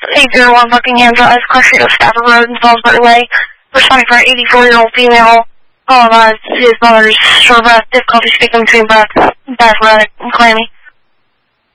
801 Buckingham Drive, Crusher of Stafford Road in Salisbury Way. Responding for an 84-year-old female. His mother's short breath, difficulty speaking between breaths, diaphoretic and clammy.